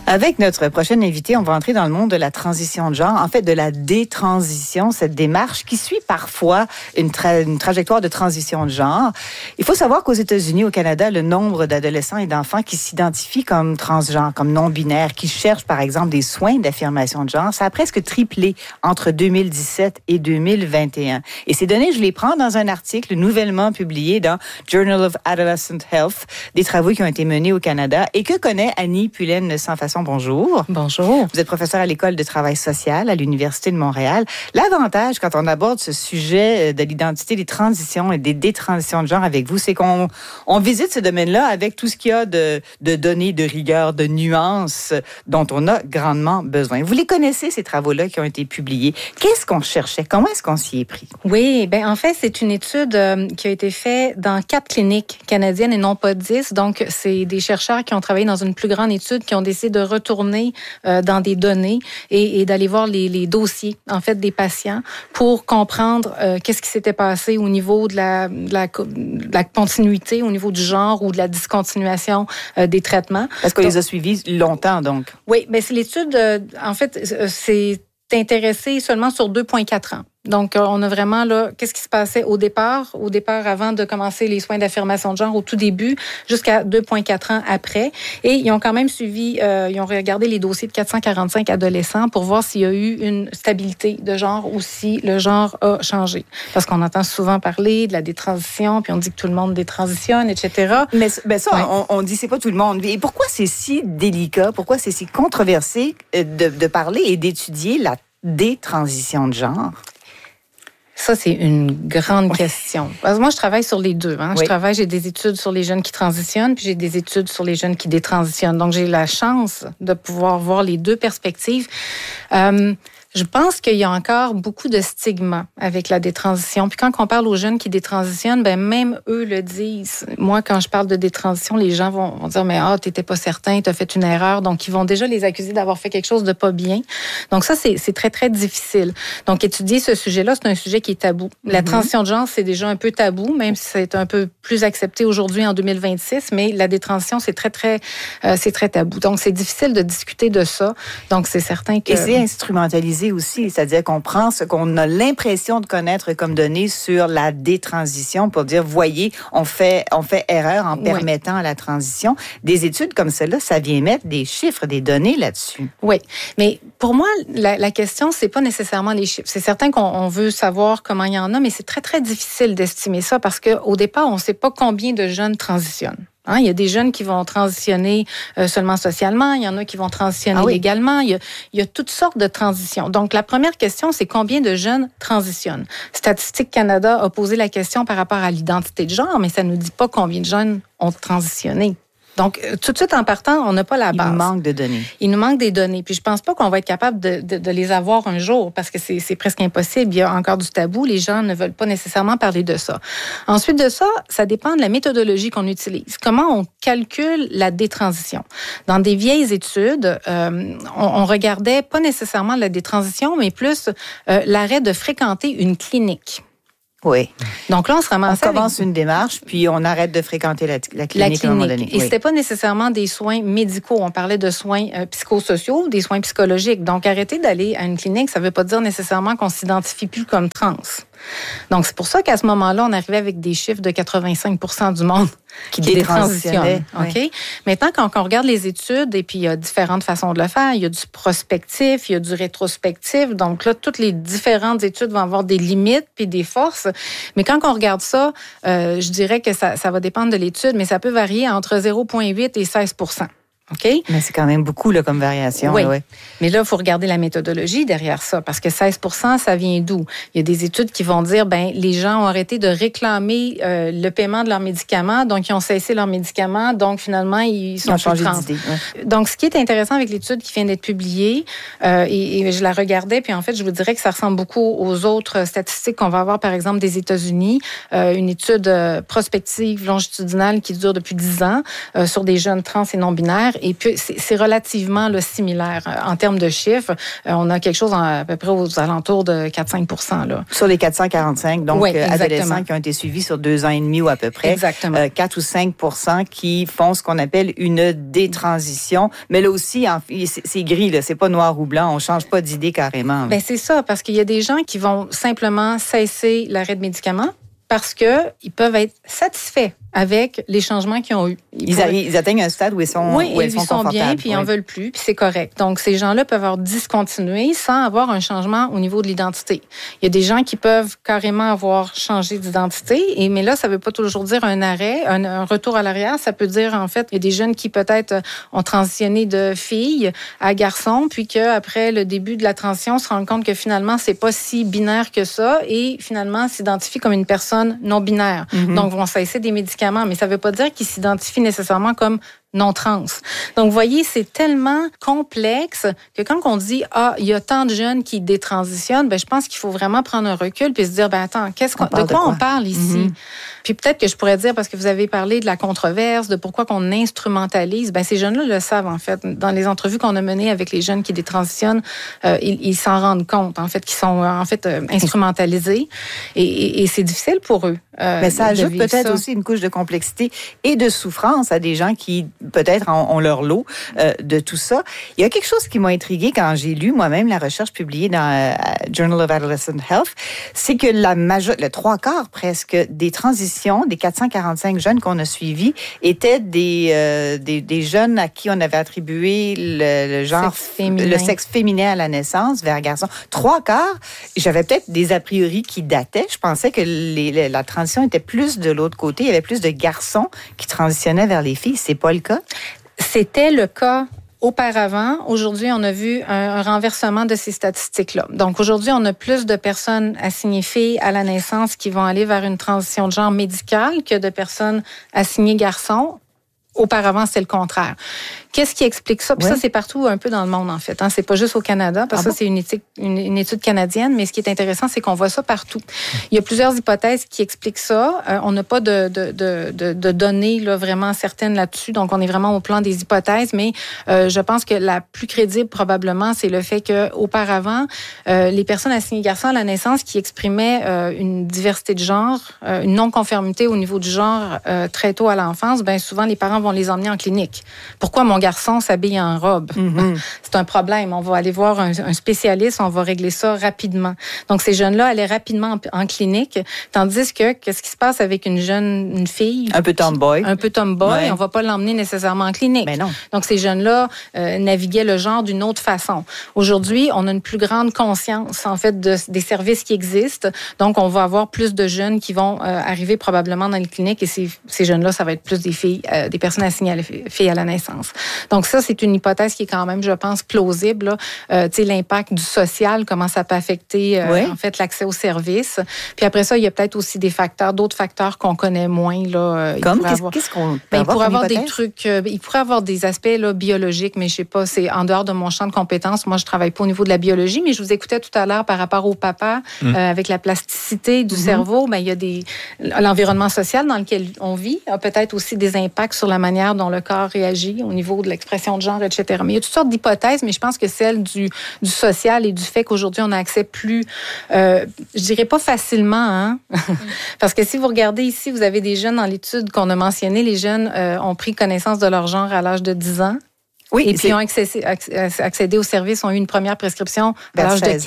Avec notre prochaine invitée, on va entrer dans le monde de la transition de genre, en fait de la détransition, cette démarche qui suit parfois une trajectoire de transition de genre. Il faut savoir qu'aux États-Unis, au Canada, le nombre d'adolescents et d'enfants qui s'identifient comme transgenres, comme non-binaires, qui cherchent par exemple des soins d'affirmation de genre, ça a presque triplé entre 2017 et 2021. Et ces données, je les prends dans un article nouvellement publié dans Journal of Adolescent Health, des travaux qui ont été menés au Canada et que connaît Annie Pullen-Sans-Façon. Bonjour. Bonjour. Vous êtes professeure à l'École de travail social à l'Université de Montréal. L'avantage, quand on aborde ce sujet de l'identité, des transitions et des détransitions de genre avec vous, c'est qu'on visite ce domaine-là avec tout ce qu'il y a de données, de rigueur, de nuances dont on a grandement besoin. Vous les connaissez, ces travaux-là qui ont été publiés. Qu'est-ce qu'on cherchait? Comment est-ce qu'on s'y est pris? Oui, en fait, c'est une étude qui a été faite dans 4 cliniques canadiennes et non pas 10. Donc, c'est des chercheurs qui ont travaillé dans une plus grande étude qui ont décidé de retourner dans des données et d'aller voir les dossiers, en fait, des patients pour comprendre qu'est-ce qui s'était passé au niveau de la continuité, au niveau du genre ou de la discontinuation des traitements. Parce qu'on les a suivis longtemps, donc. Oui, c'est l'étude, en fait, c'est intéressé seulement sur 2,4 ans. Donc, on a vraiment là, qu'est-ce qui se passait au départ avant de commencer les soins d'affirmation de genre, au tout début, jusqu'à 2,4 ans après. Et ils ont quand même suivi, ils ont regardé les dossiers de 445 adolescents pour voir s'il y a eu une stabilité de genre ou si le genre a changé. Parce qu'on entend souvent parler de la détransition, puis on dit que tout le monde détransitionne, etc. Mais ça, ouais. on dit c'est pas tout le monde. Et pourquoi c'est si délicat, pourquoi c'est si controversé de parler et d'étudier la détransition de genre? Ça, c'est une grande question. Parce que moi, je travaille sur les deux. Oui. J'ai des études sur les jeunes qui transitionnent, puis j'ai des études sur les jeunes qui détransitionnent. Donc, j'ai la chance de pouvoir voir les deux perspectives. Je pense qu'il y a encore beaucoup de stigma avec la détransition. Puis quand on parle aux jeunes qui détransitionnent, même eux le disent. Moi, quand je parle de détransition, les gens vont dire, mais t'étais pas certain, t'as fait une erreur. Donc, ils vont déjà les accuser d'avoir fait quelque chose de pas bien. Donc ça, c'est très, très difficile. Donc, étudier ce sujet-là, c'est un sujet qui est tabou. La transition de genre, c'est déjà un peu tabou, même si c'est un peu plus accepté aujourd'hui en 2026, mais la détransition, c'est très tabou. Donc, c'est difficile de discuter de ça. Donc, c'est certain que... Et c'est instrumentalisé aussi, c'est-à-dire qu'on prend ce qu'on a l'impression de connaître comme données sur la détransition pour dire, voyez, on fait erreur en permettant la transition. Des études comme celle-là, ça vient mettre des chiffres, des données là-dessus. Oui, mais pour moi, la question, c'est pas nécessairement les chiffres. C'est certain qu'on veut savoir comment il y en a, mais c'est très, très difficile d'estimer ça parce qu'au départ, on ne sait pas combien de jeunes transitionnent. Il y a des jeunes qui vont transitionner seulement socialement, il y en a qui vont transitionner légalement, il y a toutes sortes de transitions. Donc, la première question, c'est combien de jeunes transitionnent? Statistique Canada a posé la question par rapport à l'identité de genre, mais ça ne nous dit pas combien de jeunes ont transitionné. Donc, tout de suite, en partant, on n'a pas la base. Il nous manque de données. Il nous manque des données. Puis, je pense pas qu'on va être capable de les avoir un jour parce que c'est presque impossible. Il y a encore du tabou. Les gens ne veulent pas nécessairement parler de ça. Ensuite de ça, ça dépend de la méthodologie qu'on utilise. Comment on calcule la détransition? Dans des vieilles études, on regardait pas nécessairement la détransition, mais plus l'arrêt de fréquenter une clinique. Oui. Donc là, on commence une démarche, puis on arrête de fréquenter la clinique à un moment donné. Et c'était pas nécessairement des soins médicaux. On parlait de soins psychosociaux, des soins psychologiques. Donc, arrêter d'aller à une clinique, ça veut pas dire nécessairement qu'on s'identifie plus comme trans. Donc, c'est pour ça qu'à ce moment-là, on arrivait avec des chiffres de 85% du monde qui détransitionnait. Okay? Maintenant, quand on regarde les études, et puis il y a différentes façons de le faire, il y a du prospectif, il y a du rétrospectif. Donc là, toutes les différentes études vont avoir des limites puis des forces. Mais quand on regarde ça, je dirais que ça va dépendre de l'étude, mais ça peut varier entre 0,8 et 16%. OK? Mais c'est quand même beaucoup là, comme variation. Oui. Ouais. Mais là, il faut regarder la méthodologie derrière ça, parce que 16%, ça vient d'où? Il y a des études qui vont dire, les gens ont arrêté de réclamer le paiement de leurs médicaments, donc ils ont cessé leurs médicaments, donc finalement, ils sont changé trans. d'idée. Ouais. Donc, ce qui est intéressant avec l'étude qui vient d'être publiée, et je la regardais, puis en fait, je vous dirais que ça ressemble beaucoup aux autres statistiques qu'on va avoir, par exemple, des États-Unis, une étude prospective longitudinale qui dure depuis 10 ans sur des jeunes trans et non-binaires. Et puis, c'est relativement là, similaire. En termes de chiffres, on a quelque chose à peu près aux alentours de 4-5 là. Sur les 445, donc oui, adolescents qui ont été suivis sur 2 ans et demi ou à peu près. Exactement. 4 ou 5% qui font ce qu'on appelle une détransition. Mais là aussi, c'est gris, là, c'est pas noir ou blanc. On change pas d'idée carrément. Ben c'est ça, parce qu'il y a des gens qui vont simplement cesser l'arrêt de médicaments parce qu'ils peuvent être satisfaits avec les changements qu'ils ont eus. Ils atteignent un stade où ils sont, ils sont bien, puis ils n'en veulent plus, puis c'est correct. Donc, ces gens-là peuvent avoir discontinué sans avoir un changement au niveau de l'identité. Il y a des gens qui peuvent carrément avoir changé d'identité, mais là, ça ne veut pas toujours dire un arrêt, un retour à l'arrière. Ça peut dire, en fait, il y a des jeunes qui peut-être ont transitionné de fille à garçon, puis qu'après le début de la transition, se rendent compte que finalement, c'est pas si binaire que ça, et finalement, s'identifient comme une personne non binaire. Mm-hmm. Donc, vont cesser des médicaments. Mais ça ne veut pas dire qu'ils s'identifient nécessairement comme non-trans. Donc, vous voyez, c'est tellement complexe que quand on dit « Ah, il y a tant de jeunes qui détransitionnent », je pense qu'il faut vraiment prendre un recul puis se dire « Attends, de quoi on parle ici? Mm-hmm. » Puis peut-être que je pourrais dire, parce que vous avez parlé de la controverse, de pourquoi qu'on instrumentalise, ces jeunes-là le savent, en fait. Dans les entrevues qu'on a menées avec les jeunes qui détransitionnent, ils s'en rendent compte, en fait, qu'ils sont, instrumentalisés. Et c'est difficile pour eux. Mais ça ajoute peut-être aussi une couche de complexité et de souffrance à des gens qui, peut-être, ont leur lot de tout ça. Il y a quelque chose qui m'a intriguée quand j'ai lu moi-même la recherche publiée dans Journal of Adolescent Health, c'est que le 3/4 presque des transitions des 445 jeunes qu'on a suivis étaient des jeunes à qui on avait attribué le genre, le sexe féminin à la naissance vers garçon. 3/4, j'avais peut-être des a priori qui dataient. Je pensais que la transition était plus de l'autre côté. Il y avait plus de garçons qui transitionnaient vers les filles. C'est pas le cas? C'était le cas auparavant. Aujourd'hui, on a vu un renversement de ces statistiques-là. Donc, aujourd'hui, on a plus de personnes assignées filles à la naissance qui vont aller vers une transition de genre médicale que de personnes assignées garçons. Auparavant, c'est le contraire. Qu'est-ce qui explique ça? Puis ça, c'est partout un peu dans le monde, en fait. C'est pas juste au Canada, parce que ça, c'est une étude canadienne, mais ce qui est intéressant, c'est qu'on voit ça partout. Il y a plusieurs hypothèses qui expliquent ça. On n'a pas de données là, vraiment certaines là-dessus, donc on est vraiment au plan des hypothèses, mais je pense que la plus crédible, probablement, c'est le fait qu'auparavant, les personnes assignées garçons à la naissance qui exprimaient une diversité de genre, une non-conformité au niveau du genre très tôt à l'enfance, souvent, les parents vont les emmener en clinique. Pourquoi mon garçon s'habille en robe? Mm-hmm. C'est un problème. On va aller voir un spécialiste, on va régler ça rapidement. Donc, ces jeunes-là allaient rapidement en clinique, tandis que qu'est-ce qui se passe avec une fille? Un peu tomboy. Un peu tomboy. Ouais. On va pas l'emmener nécessairement en clinique. Mais non. Donc, ces jeunes-là naviguaient le genre d'une autre façon. Aujourd'hui, on a une plus grande conscience, en fait, des services qui existent. Donc, on va avoir plus de jeunes qui vont arriver probablement dans les cliniques et ces jeunes-là, ça va être plus des filles, des personnes assignées à la filles à la naissance. Donc ça, c'est une hypothèse qui est quand même, je pense, plausible. L'impact du social, comment ça peut affecter en fait l'accès aux services. Puis après ça, il y a peut-être aussi d'autres facteurs qu'on connaît moins. Là, comme qu'est-ce qu'on peut il pourrait avoir hypothèse? Des trucs, il pourrait avoir des aspects là, biologiques, mais je sais pas, c'est en dehors de mon champ de compétences. Moi, je travaille pas au niveau de la biologie, mais je vous écoutais tout à l'heure par rapport au papa, avec la plasticité du cerveau. Il y a l'environnement social dans lequel on vit a peut-être aussi des impacts sur la manière dont le corps réagit au niveau de l'expression de genre, etc. Mais il y a toutes sortes d'hypothèses, mais je pense que celle du social et du fait qu'aujourd'hui, on a accès plus, je dirais pas facilement, hein? Parce que si vous regardez ici, vous avez des jeunes dans l'étude qu'on a mentionné, les jeunes ont pris connaissance de leur genre à l'âge de 10 ans. Oui, et puis ont accédé au service, ont eu une première prescription à l'âge de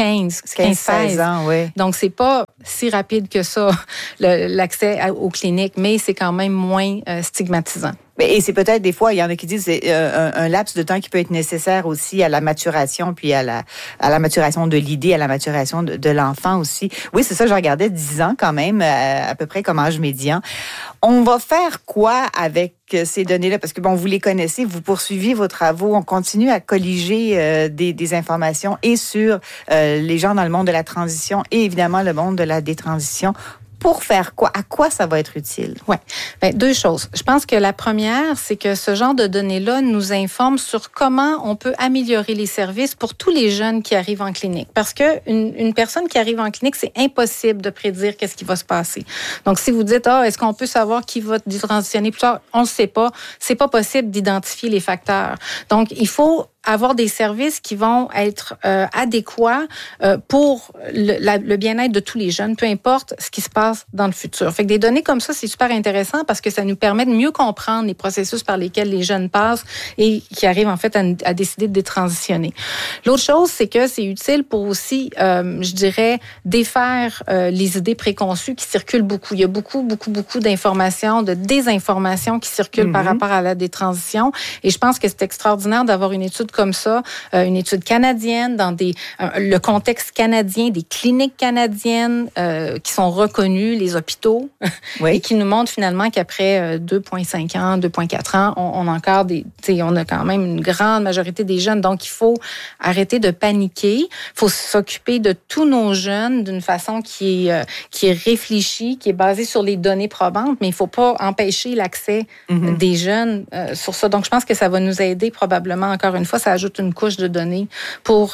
15-16 ans. Oui. Donc, c'est pas si rapide que ça, l'accès aux cliniques, mais c'est quand même moins stigmatisant. Et c'est peut-être des fois, il y en a qui disent c'est un laps de temps qui peut être nécessaire aussi à la maturation, puis à la maturation de l'idée, à la maturation de l'enfant aussi. Oui, c'est ça, je regardais 10 ans quand même, à peu près comme âge médian. On va faire quoi avec ces données-là? Parce que, bon, vous les connaissez, vous poursuivez vos travaux, on continue à colliger des informations et sur les gens dans le monde de la transition et évidemment le monde de la détransition. Pour faire quoi? À quoi ça va être utile? Oui. Bien, deux choses. Je pense que la première, c'est que ce genre de données-là nous informe sur comment on peut améliorer les services pour tous les jeunes qui arrivent en clinique. Parce que une personne qui arrive en clinique, c'est impossible de prédire qu'est-ce qui va se passer. Donc, si vous dites, est-ce qu'on peut savoir qui va détransitionner plus tard? On ne sait pas. C'est pas possible d'identifier les facteurs. Donc, il faut avoir des services qui vont être adéquats pour le bien-être de tous les jeunes, peu importe ce qui se passe dans le futur. Fait que des données comme ça, c'est super intéressant parce que ça nous permet de mieux comprendre les processus par lesquels les jeunes passent et qui arrivent en fait à décider de détransitionner. L'autre chose, c'est que c'est utile pour aussi, je dirais, défaire les idées préconçues qui circulent beaucoup. Il y a beaucoup d'informations, de désinformations qui circulent par rapport à la détransition. Et je pense que c'est extraordinaire d'avoir une étude comme ça, une étude canadienne dans le contexte canadien, des cliniques canadiennes qui sont reconnues, les hôpitaux, oui. et qui nous montrent finalement qu'après 2,5 ans, 2,4 ans, on a encore on a quand même une grande majorité des jeunes. Donc, il faut arrêter de paniquer. Il faut s'occuper de tous nos jeunes d'une façon qui est réfléchie, qui est basée sur les données probantes, mais il ne faut pas empêcher l'accès des jeunes sur ça. Donc, je pense que ça va nous aider probablement, encore une fois, ça ajoute une couche de données pour...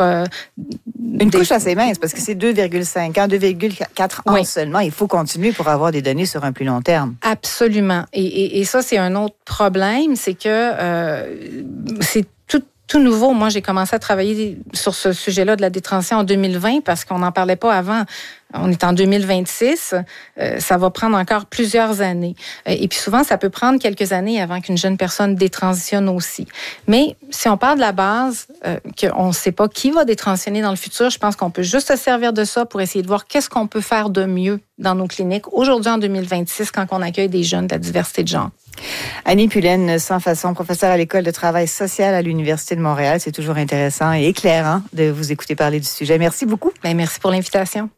une couche assez mince, parce que c'est 2,5 ans, 2,4 ans seulement. Il faut continuer pour avoir des données sur un plus long terme. Absolument. Et ça, c'est un autre problème, c'est que c'est tout nouveau. Moi, j'ai commencé à travailler sur ce sujet-là de la détransition en 2020 parce qu'on n'en parlait pas avant. On est en 2026. Ça va prendre encore plusieurs années. Et puis souvent, ça peut prendre quelques années avant qu'une jeune personne détransitionne aussi. Mais si on part de la base qu'on ne sait pas qui va détransitionner dans le futur, je pense qu'on peut juste se servir de ça pour essayer de voir qu'est-ce qu'on peut faire de mieux dans nos cliniques aujourd'hui en 2026 quand on accueille des jeunes de la diversité de genre. Annie Pullen, sans façon, professeure à l'École de travail social à l'Université de Montréal. C'est toujours intéressant et éclairant de vous écouter parler du sujet. Merci beaucoup. Bien, merci pour l'invitation.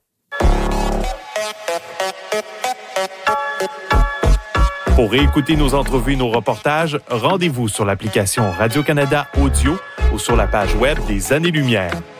Pour réécouter nos entrevues et nos reportages, rendez-vous sur l'application Radio-Canada Audio ou sur la page web des Années-Lumière.